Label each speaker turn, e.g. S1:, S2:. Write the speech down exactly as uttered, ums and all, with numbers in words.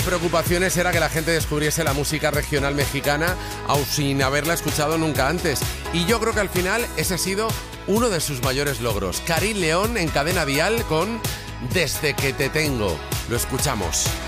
S1: preocupaciones era que la gente descubriese la música regional mexicana, aun sin haberla escuchado nunca antes. Y yo creo que al final ese ha sido uno de sus mayores logros. Karin León en Cadena Dial con Desde que te tengo. Lo escuchamos.